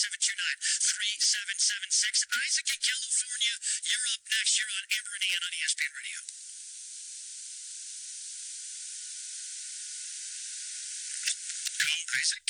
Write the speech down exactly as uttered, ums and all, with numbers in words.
seven two nine, three seven seven six. Isaac in California, you're up next. You're on Amber and Ian on E S P N Radio. Come, Isaac.